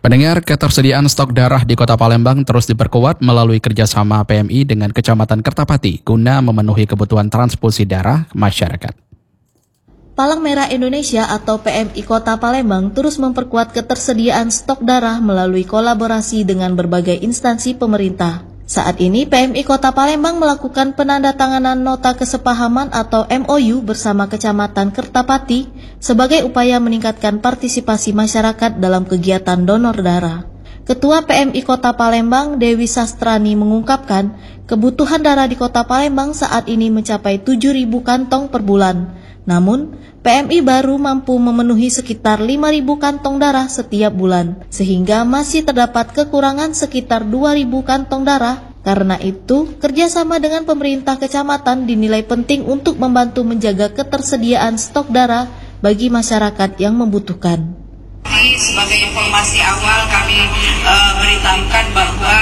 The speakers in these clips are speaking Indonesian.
Pendengar, ketersediaan stok darah di Kota Palembang terus diperkuat melalui kerjasama PMI dengan Kecamatan Kertapati guna memenuhi kebutuhan transfusi darah masyarakat. Palang Merah Indonesia atau PMI Kota Palembang terus memperkuat ketersediaan stok darah melalui kolaborasi dengan berbagai instansi pemerintah. Saat ini PMI Kota Palembang melakukan penandatanganan nota kesepahaman atau MOU bersama Kecamatan Kertapati sebagai upaya meningkatkan partisipasi masyarakat dalam kegiatan donor darah. Ketua PMI Kota Palembang, Dewi Sastrani mengungkapkan, kebutuhan darah di Kota Palembang saat ini mencapai 7.000 kantong per bulan. Namun, PMI baru mampu memenuhi sekitar 5.000 kantong darah setiap bulan, sehingga masih terdapat kekurangan sekitar 2.000 kantong darah. Karena itu, kerjasama dengan pemerintah kecamatan dinilai penting untuk membantu menjaga ketersediaan stok darah bagi masyarakat yang membutuhkan. Sebagai informasi awal kami beritahukan bahwa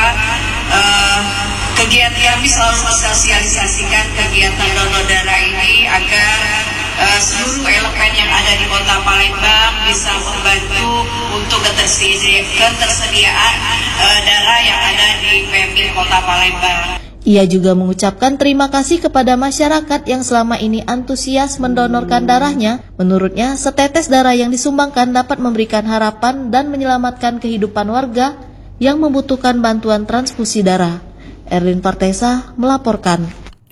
kegiatan kami selalu mensosialisasikan kegiatan donor darah ini agar seluruh elemen yang ada di Kota Palembang bisa membantu untuk ketersediaan darah yang ada di PMI Kota Palembang. Ia juga mengucapkan terima kasih kepada masyarakat yang selama ini antusias mendonorkan darahnya. Menurutnya, setetes darah yang disumbangkan dapat memberikan harapan dan menyelamatkan kehidupan warga yang membutuhkan bantuan transfusi darah. Erlin Partesa melaporkan.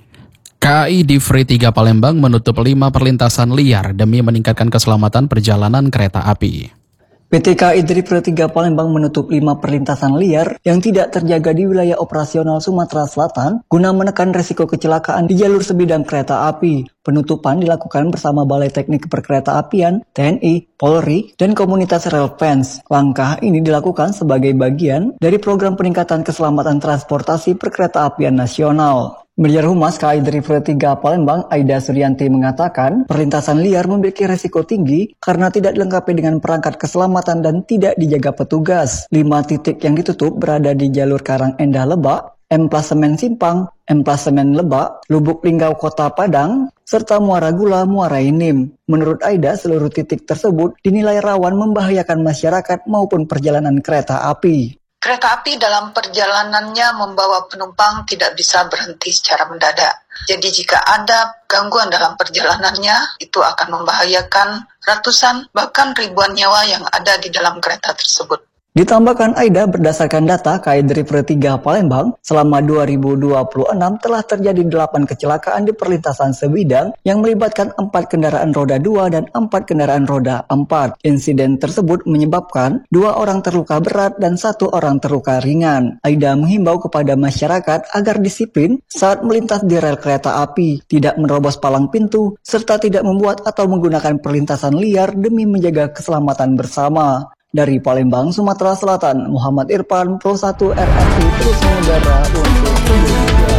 KAI Divri 3 Palembang menutup 5 perlintasan liar demi meningkatkan keselamatan perjalanan kereta api. PT KAI Divri 3 Palembang menutup 5 perlintasan liar yang tidak terjaga di wilayah operasional Sumatera Selatan guna menekan resiko kecelakaan di jalur sebidang kereta api. Penutupan dilakukan bersama Balai Teknik Perkeretaapian, TNI, Polri, dan komunitas rel fans. Langkah ini dilakukan sebagai bagian dari program peningkatan keselamatan transportasi perkeretaapian nasional. Manajer Humas KAI Divri 3 Palembang, Aida Suryanti mengatakan, perlintasan liar memiliki resiko tinggi karena tidak dilengkapi dengan perangkat keselamatan dan tidak dijaga petugas. 5 titik yang ditutup berada di jalur Karang Endah Lebak, Emplasemen Simpang, Emplasemen Lebak, Lubuk Linggau Kota Padang, serta Muara Gula, Muara Inim. Menurut Aida, seluruh titik tersebut dinilai rawan membahayakan masyarakat maupun perjalanan kereta api. Kereta api dalam perjalanannya membawa penumpang tidak bisa berhenti secara mendadak. Jadi jika ada gangguan dalam perjalanannya, itu akan membahayakan ratusan bahkan ribuan nyawa yang ada di dalam kereta tersebut. Ditambahkan Aida, berdasarkan data KAI Divri 3 Palembang, selama 2026 telah terjadi 8 kecelakaan di perlintasan sebidang yang melibatkan 4 kendaraan roda 2 dan 4 kendaraan roda 4. Insiden tersebut menyebabkan 2 orang terluka berat dan 1 orang terluka ringan. Aida menghimbau kepada masyarakat agar disiplin saat melintas di rel kereta api, tidak menerobos palang pintu, serta tidak membuat atau menggunakan perlintasan liar demi menjaga keselamatan bersama. Dari Palembang, Sumatera Selatan, Muhammad Irfan, Pro 1 RRI terus mengudara untuk Indonesia.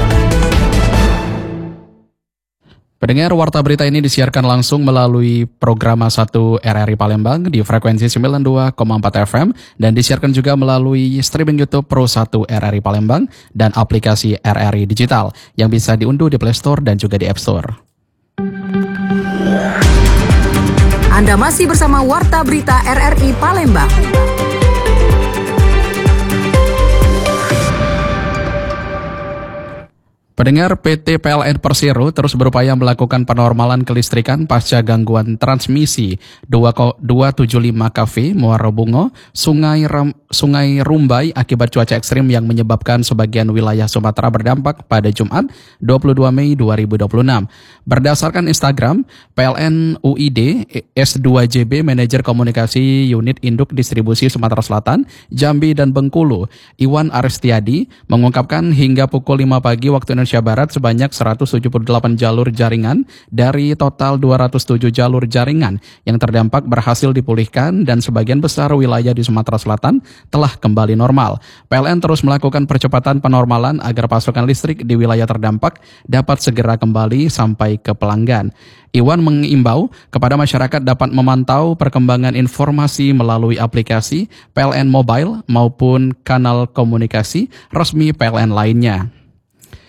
Pendengar, warta berita ini disiarkan langsung melalui program 1 RRI Palembang di frekuensi 92,4 FM dan disiarkan juga melalui streaming YouTube Pro 1 RRI Palembang dan aplikasi RRI Digital yang bisa diunduh di Play Store dan juga di App Store. Anda masih bersama Warta Berita RRI Palembang. Pendengar, PT PLN Persero terus berupaya melakukan penormalan kelistrikan pasca gangguan transmisi 275 kV Muara Bungo, Sungai Rumbai akibat cuaca ekstrim yang menyebabkan sebagian wilayah Sumatera berdampak pada Jumat 22 Mei 2026. Berdasarkan Instagram, PLN UID S2JB Manajer Komunikasi Unit Induk Distribusi Sumatera Selatan, Jambi dan Bengkulu, Iwan Aristiadi mengungkapkan hingga pukul 5 pagi waktu Indonesia Barat sebanyak 178 jalur jaringan dari total 207 jalur jaringan yang terdampak berhasil dipulihkan dan sebagian besar wilayah di Sumatera Selatan telah kembali normal. PLN terus melakukan percepatan penormalan agar pasokan listrik di wilayah terdampak dapat segera kembali sampai ke pelanggan. Iwan mengimbau kepada masyarakat dapat memantau perkembangan informasi melalui aplikasi PLN Mobile maupun kanal komunikasi resmi PLN lainnya.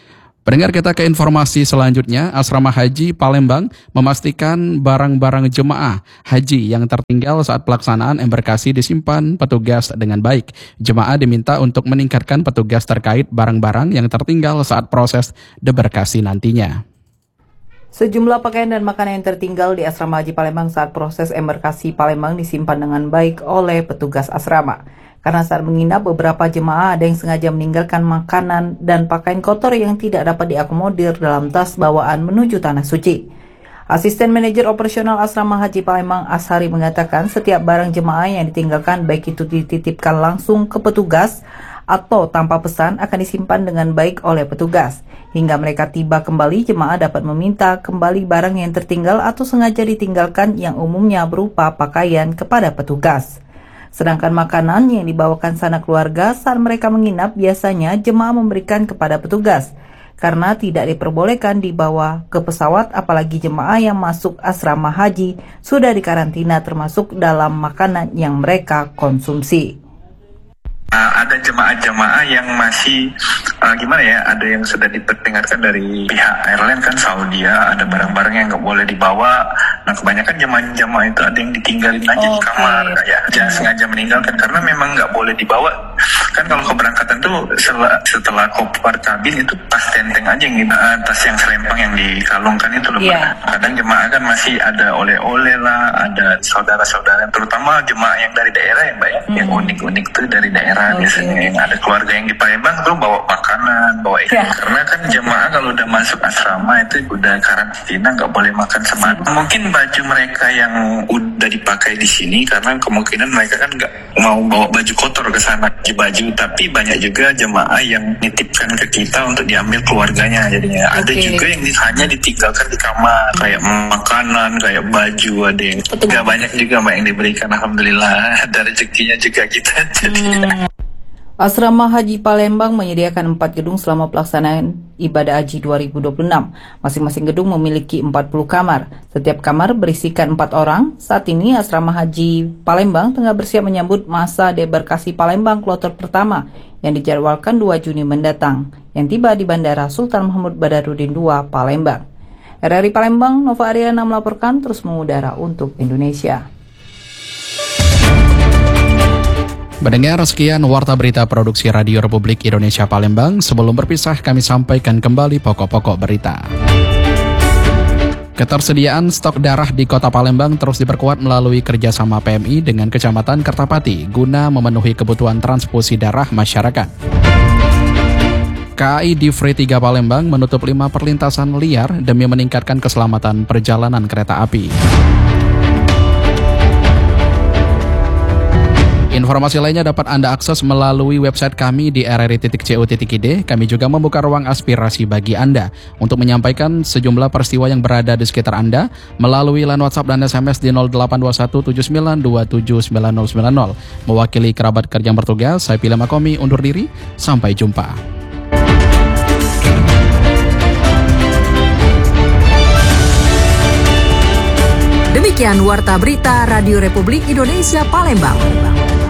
Pendengar, kita ke informasi selanjutnya. Asrama Haji Palembang memastikan barang-barang jemaah haji yang tertinggal saat pelaksanaan embarkasi disimpan petugas dengan baik. Jemaah diminta untuk meningkatkan petugas terkait barang-barang yang tertinggal saat proses debarkasi nantinya. Sejumlah pakaian dan makanan yang tertinggal di Asrama Haji Palembang saat proses embarkasi Palembang disimpan dengan baik oleh petugas asrama. Karena saat menginap, beberapa jemaah ada yang sengaja meninggalkan makanan dan pakaian kotor yang tidak dapat diakomodir dalam tas bawaan menuju Tanah Suci. Asisten Manajer Operasional Asrama Haji Palembang Ashari mengatakan setiap barang jemaah yang ditinggalkan, baik itu dititipkan langsung ke petugas atau tanpa pesan, akan disimpan dengan baik oleh petugas. Hingga mereka tiba kembali, jemaah dapat meminta kembali barang yang tertinggal atau sengaja ditinggalkan yang umumnya berupa pakaian kepada petugas. Sedangkan makanan yang dibawakan sanak keluarga saat mereka menginap biasanya jemaah memberikan kepada petugas karena tidak diperbolehkan dibawa ke pesawat, apalagi jemaah yang masuk asrama haji sudah dikarantina termasuk dalam makanan yang mereka konsumsi. Ada jemaah-jemaah yang masih ada yang sudah diperdengarkan dari pihak airline kan Saudi, ada barang-barang yang nggak boleh dibawa. Nah, kebanyakan jemaah itu ada yang ditinggalin aja di kamar, jangan sengaja meninggalkan karena memang nggak boleh dibawa. Kan kalau keberangkatan tuh setelah koper kabin itu tas tenteng aja yang tas yang selempang yang dikalungkan itu loh. Kadang jemaah kan masih ada oleh-oleh lah, ada saudara-saudara, terutama jemaah yang dari daerah ya Mbak ya, yang unik-unik tuh dari daerah. Biasanya yang ada keluarga yang di Palembang tuh bawa makanan, bawa ikan. Karena kan jemaah kalau udah masuk asrama itu udah karantina, nggak boleh makan semata. Mungkin baju mereka yang udah dipakai di sini karena kemungkinan mereka kan nggak mau bawa baju kotor ke sana, baju. Tapi banyak juga jemaah yang nitipkan ke kita untuk diambil keluarganya. Jadinya ada juga yang hanya ditinggalkan di kamar, kayak makanan, kayak baju, ada yang nggak banyak juga Mbak yang diberikan. Alhamdulillah ada rezekinya juga kita. Asrama Haji Palembang menyediakan 4 gedung selama pelaksanaan ibadah haji 2026. Masing-masing gedung memiliki 40 kamar. Setiap kamar berisikan 4 orang. Saat ini Asrama Haji Palembang tengah bersiap menyambut masa debarkasi Palembang kloter pertama yang dijadwalkan 2 Juni mendatang, yang tiba di Bandara Sultan Mahmud Badarudin II, Palembang. RRI Palembang, Nova Ariana melaporkan, terus mengudara untuk Indonesia. Mendengar sekian Warta Berita Produksi Radio Republik Indonesia Palembang. Sebelum berpisah, kami sampaikan kembali pokok-pokok berita. Ketersediaan stok darah di Kota Palembang terus diperkuat melalui kerjasama PMI dengan Kecamatan Kertapati guna memenuhi kebutuhan transfusi darah masyarakat. KAI Divre 3 Palembang menutup 5 perlintasan liar demi meningkatkan keselamatan perjalanan kereta api. Informasi lainnya dapat Anda akses melalui website kami di rri.co.id. Kami juga membuka ruang aspirasi bagi Anda untuk menyampaikan sejumlah peristiwa yang berada di sekitar Anda melalui line WhatsApp dan SMS di 082179279090. Mewakili kerabat kerja yang bertugas, saya Pilih Makomi undur diri. Sampai jumpa. Demikian Warta Berita Radio Republik Indonesia Palembang.